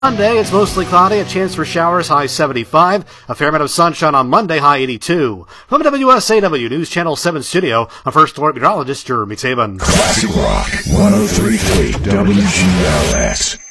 Monday, it's mostly cloudy, a chance for showers, high 75. A fair amount of sunshine on Monday, high 82. From WSAW News Channel 7 studio, I'm First Alert Meteorologist Jeremy Taban. Classic Rock 103.3 WGLS.